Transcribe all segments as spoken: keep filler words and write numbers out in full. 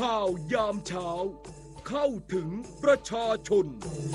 ข่าวยามเช้าเข้าถึงประชาชน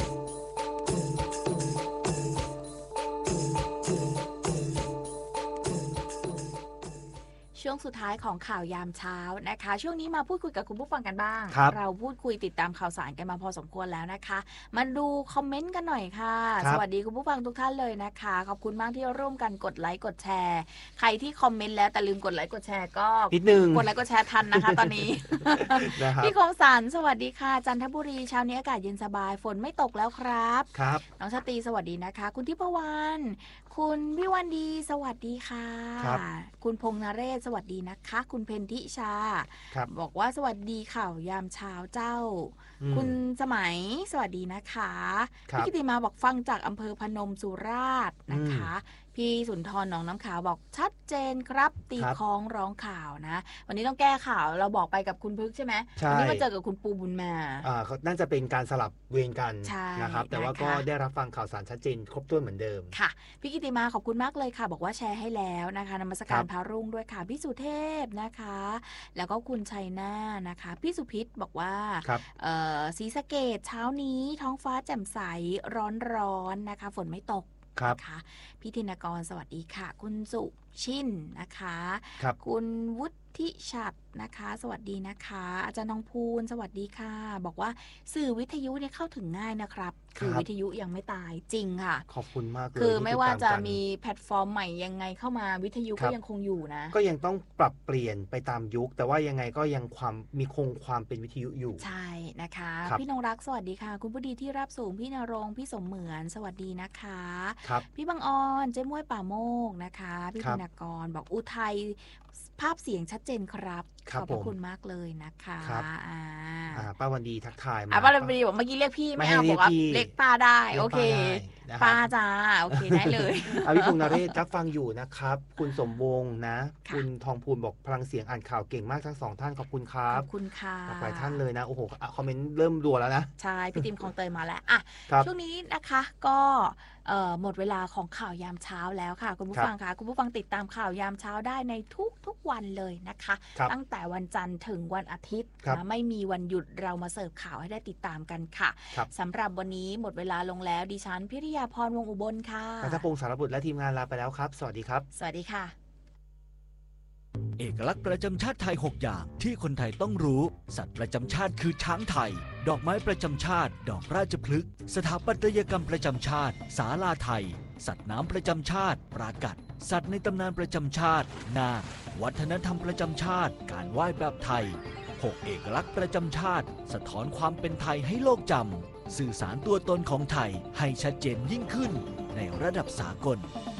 ช่วงสุดท้ายของข่าวยามเช้านะคะช่วงนี้มาพูดคุยกับคุณผู้ฟังกันบ้างเราพูดคุยติดตามข่าวสารกันมาพอสมควรแล้วนะคะมาดูคอมเมนต์กันหน่อยค่ะสวัสดีคุณผู้ฟังทุกท่านเลยนะคะขอบคุณมากที่ร่วมกันกดไลค์กดแชร์ใครที่คอมเมนต์แล้วแต่ลืมกดไลค์กดแชร์ก็นิดนึงกดไลค์กดแชร์ทันนะคะตอนนี้ พี่คมสันสวัสดีค่ะจันทบุรีเช้านี้อากาศเย็นสบายฝนไม่ตกแล้วครับครับน้องชตีสวัสดีนะคะคุณทิพวรรณคุณวิวันดีสวัสดีค่ะคุณพงษ์นเรศสวัสดีนะคะคุณเพนทิชาบอกว่าสวัสดีข่าวยามเช้าเจ้าคุณสมัยสวัสดีนะคะพี่กิติมาบอกฟังจากอำเภอพนมสุราษฎร์นะคะพี่สุนทรหนองน้ำขาวบอกชัดเจนครับตีคล้องร้องข่าวนะวันนี้ต้องแก้ข่าวเราบอกไปกับคุณพึกใช่ไหมวันนี้มาเจอกับคุณปูบุญมาอ่าน่าจะเป็นการสลับเวรกันนะครับแต่ว่าก็ได้รับฟังข่าวสารชัดเจนครบถ้วนเหมือนเดิมค่ะพี่กิติมาขอบคุณมากเลยค่ะบอกว่าแชร์ให้แล้วนะคะนมัสการพระรุ่งด้วยค่ะพี่สุเทพนะคะแล้วก็คุณชัยนานะคะพี่สุพิษบอกว่าศรีสะเกษเช้านี้ท้องฟ้าแจ่มใสร้อนๆนะคะฝนไม่ตกนะคะพี่ธินกรสวัสดีค่ะคุณสุชินนะคะคุณวุฒิชัดนะคะสวัสดีนะคะอาจารย์น้องพูนสวัสดีค่ะบอกว่าสื่อวิทยุเนี่ยเข้าถึงง่ายนะครับสื่อวิทยุยังไม่ตายจริงค่ะขอบคุณมากเลยคือไม่ว่าจะมีแพลตฟอร์มใหม่ยังไงเข้ามาวิทยุก็ยังคงอยู่นะก็ยังต้องปรับเปลี่ยนไปตามยุคแต่ว่ายังไงก็ยังความมีคงความเป็นวิทยุอยู่ใช่นะคะพี่นงรักสวัสดีค่ะคุณผู้ดีที่รับสูงพี่นรงค์พี่สมเหมือนสวัสดีนะคะพี่บังออนเจ้ม้วยป่าโมกนะคะพี่ธนากรบอกอุทัยภาพเสียงชัดเจนครับขอบพระคุณมากเลยนะคะอ่าป้าวันดีทักทายมาป้าวันดีบอกเมื่อกี้เรียกพี่ไม่เอาบอกว่าเรียกป้าได้โอเคป้าจ้าโอเคได้เลยอภิพงษ์นเรศรับฟังอยู่นะครับคุณสมวงนะคุณทองพูนบอกพลังเสียงอ่านข่าวเก่งมากทั้งสองท่านขอบคุณครับขอบคุณค่ะหลายท่านเลยนะโอ้โหคอมเมนต์เริ่มรัวแล้วนะใช่พี่ติมของเตยมาแล้วอ่ะช่วงนี้นะคะก็หมดเวลาของข่าวยามเช้าแล้วค่ะคุณผู้ฟังค่ะคุณผู้ฟังติดตามข่าวยามเช้าได้ในทุกทุกวันเลยนะคะตั้งแต่วันจันทร์ถึงวันอาทิตย์นะไม่มีวันหยุดเรามาเสิร์ฟข่าวให้ได้ติดตามกันค่ะสำหรับวันนี้หมดเวลาลงแล้วดิฉันพิริยาพรวงอุบลค่ะนัทพงศ์สารบุตรและทีมงานลาไปแล้วครับสวัสดีครับสวัสดีค่ะเอกลักษณ์ประจำชาติไทยหกอย่างที่คนไทยต้องรู้สัตว์ประจำชาติคือช้างไทยดอกไม้ประจำชาติดอกราชพฤกษ์สถาปัตยกรรมประจำชาติศาลาไทยสัตว์น้ำประจำชาติปรากัดสัตว์ในตำนานประจำชาตินาควัฒนธรรมประจำชาติการไหว้แบบไทยหกเอกลักษณ์ประจำชาติสะท้อนความเป็นไทยให้โลกจำสื่อสารตัวตนของไทยให้ชัดเจนยิ่งขึ้นในระดับสากล